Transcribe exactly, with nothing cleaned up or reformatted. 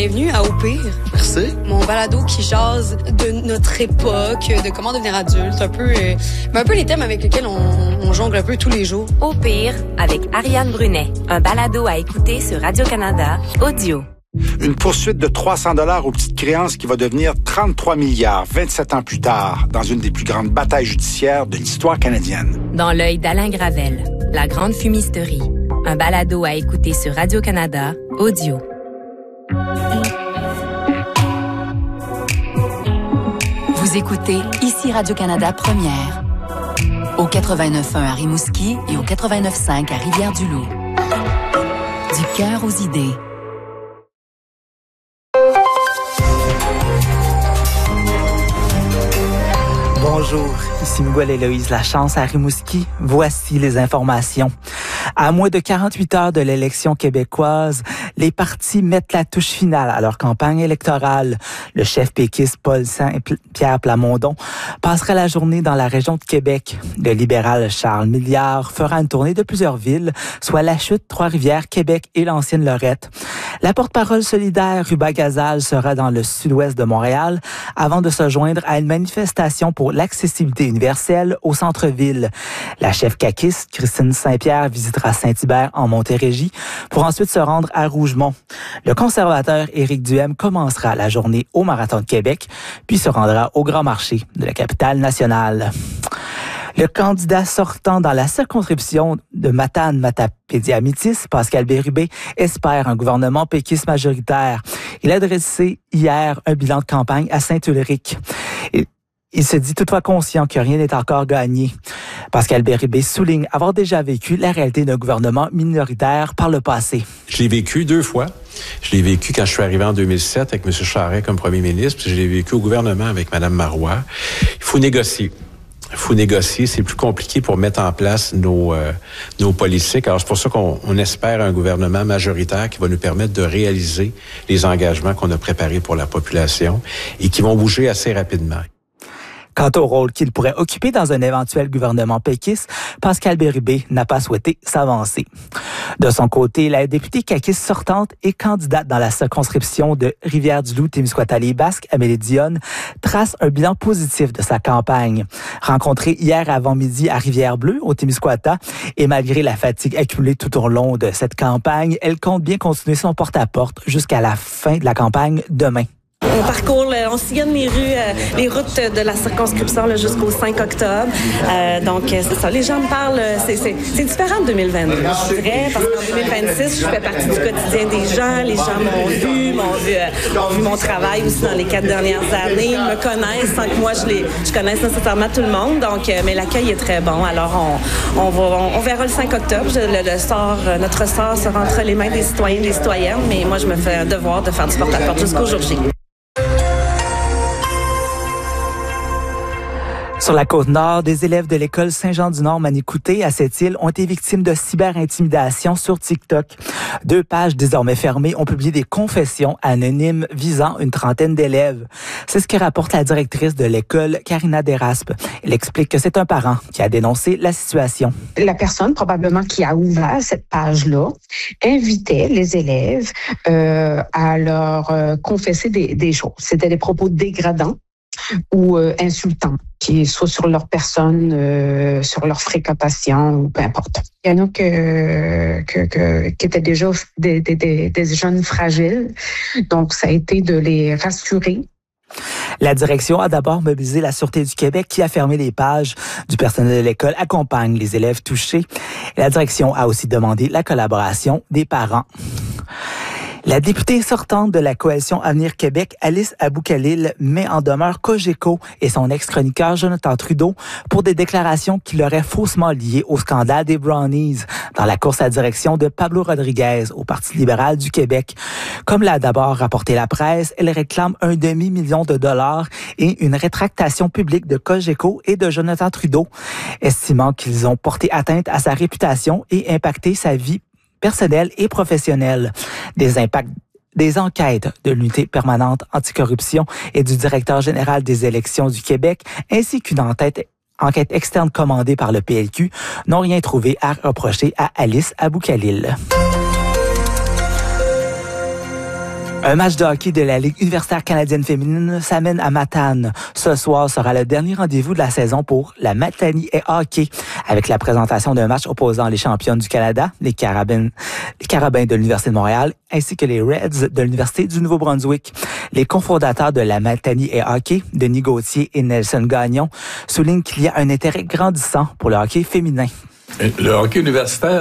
Bienvenue à Au pire. Merci. Mon balado qui jase de notre époque, de comment devenir adulte, un peu, euh, un peu les thèmes avec lesquels on, on jongle un peu tous les jours. Au pire, avec Ariane Brunet, un balado à écouter sur Radio-Canada, audio. Une poursuite de trois cents dollars aux petites créances qui va devenir trente-trois milliards vingt-sept ans plus tard, dans une des plus grandes batailles judiciaires de l'histoire canadienne. Dans l'œil d'Alain Gravel, La Grande Fumisterie, un balado à écouter sur Radio-Canada, audio. Vous écoutez ici Radio-Canada Première, au quatre-vingt-neuf point un à Rimouski et au quatre-vingt-neuf point cinq à Rivière-du-Loup. Du cœur aux idées. Bonjour, ici Miguel Héloïse Lachance à Rimouski. Voici les informations. À moins de quarante-huit heures de l'élection québécoise, les partis mettent la touche finale à leur campagne électorale. Le chef péquiste Paul Saint-Pierre Plamondon passera la journée dans la région de Québec. Le libéral Charles Milliard fera une tournée de plusieurs villes, soit La Chute, Trois-Rivières, Québec et l'ancienne Lorette. La porte-parole solidaire Ruba Gazal sera dans le sud-ouest de Montréal avant de se joindre à une manifestation pour l'accessibilité universelle au centre-ville. La chef caquiste Christine Saint-Pierre visitera Saint-Hubert en Montérégie pour ensuite se rendre à Rougemont. Le conservateur Éric Duhem commencera la journée au Marathon de Québec, puis se rendra au Grand Marché de la capitale nationale. Le candidat sortant dans la circonscription de Matane-Matapédia-Métis, Pascal Bérubé, espère un gouvernement péquiste majoritaire. Il a dressé hier un bilan de campagne à Saint-Ulrich. Et il se dit toutefois conscient que rien n'est encore gagné. Pascal Bérubé souligne avoir déjà vécu la réalité d'un gouvernement minoritaire par le passé. Je l'ai vécu deux fois. Je l'ai vécu quand je suis arrivé en deux mille sept avec M. Charest comme premier ministre, puis je l'ai vécu au gouvernement avec Mme Marois. Il faut négocier. Il faut négocier, c'est plus compliqué pour mettre en place nos euh, nos politiques. Alors c'est pour ça qu'on on espère un gouvernement majoritaire qui va nous permettre de réaliser les engagements qu'on a préparés pour la population et qui vont bouger assez rapidement. Quant au rôle qu'il pourrait occuper dans un éventuel gouvernement péquiste, Pascal Bérubé n'a pas souhaité s'avancer. De son côté, la députée caquiste sortante et candidate dans la circonscription de Rivière-du-Loup-Témiscouata-les-Basques, Amélie Dionne, trace un bilan positif de sa campagne. Rencontrée hier avant-midi à Rivière-Bleue, au Témiscouata, et malgré la fatigue accumulée tout au long de cette campagne, elle compte bien continuer son porte-à-porte jusqu'à la fin de la campagne demain. On parcourt, on sillonne les rues, euh, les routes de la circonscription là, jusqu'au cinq octobre. Euh, donc, c'est ça. Les gens me parlent, c'est, c'est, c'est différent de deux mille vingt-deux, je dirais, parce qu'en deux mille vingt-six, je fais partie du quotidien des gens. Les gens m'ont vu, m'ont vu, euh, ont vu mon travail aussi dans les quatre dernières années. Ils me connaissent sans que moi, je, les, je connaisse nécessairement tout le monde. Donc, euh, mais l'accueil est très bon. Alors, on, on, va, on, on verra le cinq octobre. Le, le sort, notre sort sera entre les mains des citoyens et des citoyennes. Mais moi, je me fais un devoir de faire du porte-à-porte jusqu'au jour J. Sur la Côte-Nord, des élèves de l'école Saint-Jean-du-Nord-Manicouté à Sept-Îles ont été victimes de cyberintimidation sur TikTok. Deux pages désormais fermées ont publié des confessions anonymes visant une trentaine d'élèves. C'est ce que rapporte la directrice de l'école, Karina Deraspe. Elle explique que c'est un parent qui a dénoncé la situation. La personne, probablement qui a ouvert cette page-là, invitait les élèves euh, à leur euh, confesser des, des choses. C'était des propos dégradants ou euh, insultants, qui soit sur leur personne, euh, sur leur fréquentation ou peu importe. Il y en a que, que, que, qui étaient déjà des, des, des, des jeunes fragiles, donc ça a été de les rassurer. La direction a d'abord mobilisé la Sûreté du Québec qui a fermé les pages. Du personnel de l'école accompagne les élèves touchés. La direction a aussi demandé la collaboration des parents. La députée sortante de la coalition Avenir Québec, Alice Abou-Khalil, met en demeure Cogeco et son ex-chroniqueur Jonathan Trudeau pour des déclarations qui l'auraient faussement liées au scandale des Brownies dans la course à direction de Pablo Rodriguez au Parti libéral du Québec. Comme l'a d'abord rapporté la presse, elle réclame un demi-million de dollars et une rétractation publique de Cogeco et de Jonathan Trudeau, estimant qu'ils ont porté atteinte à sa réputation et impacté sa vie personnelle et professionnelle. Des impacts Des enquêtes de l'unité permanente anticorruption et du directeur général des élections du Québec, ainsi qu'une enquête, enquête externe commandée par le P L Q, n'ont rien trouvé à reprocher à Alice Abou-Khalil. Un match de hockey de la Ligue universitaire canadienne féminine s'amène à Matane. Ce soir sera le dernier rendez-vous de la saison pour la Matanie et hockey, avec la présentation d'un match opposant les championnes du Canada, les Carabins, les Carabins de l'Université de Montréal, ainsi que les Reds de l'Université du Nouveau-Brunswick. Les cofondateurs de la Matanie et hockey, Denis Gauthier et Nelson Gagnon, soulignent qu'il y a un intérêt grandissant pour le hockey féminin. Le hockey universitaire